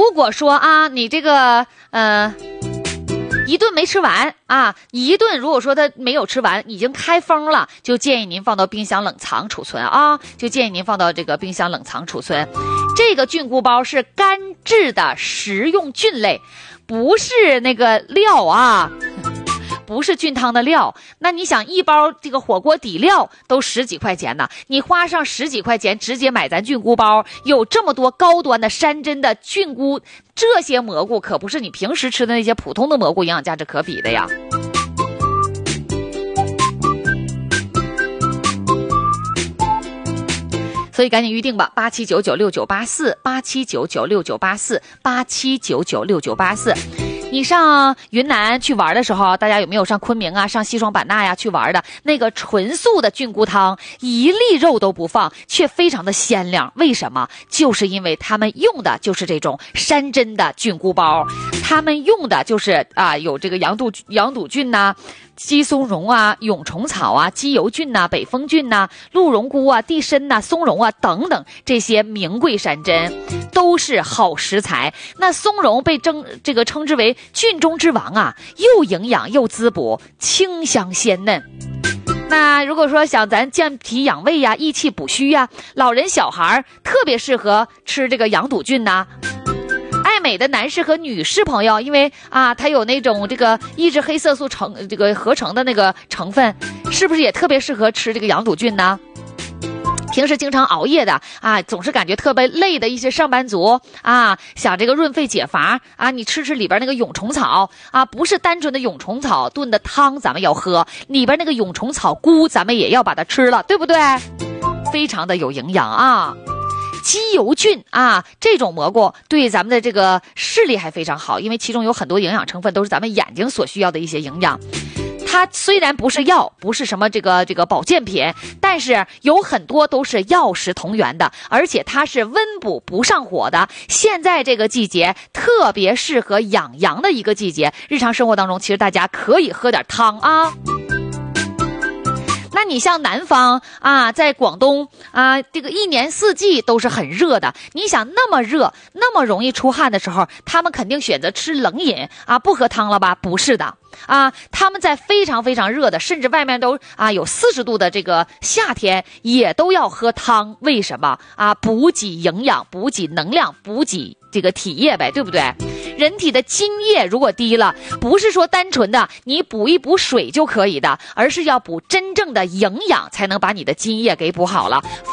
如果说啊，你这个一顿没吃完啊，一顿如果说它没有吃完，已经开封了，就建议您放到冰箱冷藏储存啊，就建议您放到这个冰箱冷藏储存。这个菌菇包是干制的食用菌类，不是那个料啊，不是菌汤的料。那你想一包这个火锅底料都10几块钱呢，你花上10几块钱直接买咱菌菇包，有这么多高端的山珍的菌菇，这些蘑菇可不是你平时吃的那些普通的蘑菇营养价值可比的呀。所以赶紧预定吧，87996984，87996984，87996984。你上云南去玩的时候，大家有没有上昆明啊、上西双版纳呀去玩的？那个纯素的菌菇汤，一粒肉都不放，却非常的鲜亮。为什么？就是因为他们用的就是这种山珍的菌菇包，他们用的就是有这个羊肚菌呐、鸡松茸啊、蛹虫草啊、鸡油菌呐、北风菌呐、鹿茸菇啊、地参呐、松茸啊等等这些名贵山珍，都是好食材。那松茸被称之为菌中之王啊，又营养又滋补，清香鲜嫩。那如果说想咱健脾养胃呀、益气补虚呀，老人小孩特别适合吃这个羊肚菌呐。爱美的男士和女士朋友，因为它有那种这个抑制黑色素合成的那个成分，是不是也特别适合吃这个羊肚菌呢？平时经常熬夜的总是感觉特别累的一些上班族想这个润肺解乏你吃里边那个蛹虫草不是单纯的蛹虫草炖的汤咱们要喝，里边那个蛹虫草菇咱们也要把它吃了，对不对？非常的有营养啊。鸡油菌这种蘑菇对咱们的这个视力还非常好，因为其中有很多营养成分都是咱们眼睛所需要的一些营养。它虽然不是药，不是什么这个保健品，但是有很多都是药食同源的，而且它是温补不上火的。现在这个季节特别适合养阳的一个季节，日常生活当中其实大家可以喝点汤啊。那你像南方在广东这个一年四季都是很热的，你想那么热那么容易出汗的时候，他们肯定选择吃冷饮不喝汤了吧？不是的他们在非常非常热的，甚至外面都有40度的这个夏天也都要喝汤。为什么补给营养，补给能量，补给这个体液呗，对不对？人体的津液如果低了，不是说单纯的你补一补水就可以的，而是要补真正的营养，才能把你的津液给补好了。